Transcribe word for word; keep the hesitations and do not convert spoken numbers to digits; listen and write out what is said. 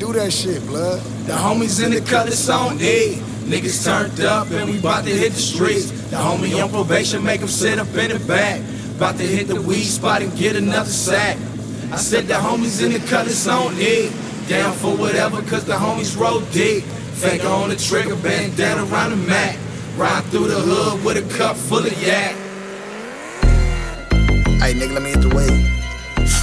do that shit, blood. The homies in the cut, it's on E. Niggas turned up and we bout to hit the streets. The homie on probation, make him sit up in the back. Bout to hit the weed spot and get another sack. I said the homies in the cut, it's on E. Down for whatever, cause the homies roll deep. Finger on the trigger, bandana around the mat. Ride through the hood with a cup full of yak. Hey, nigga, let me hit the way.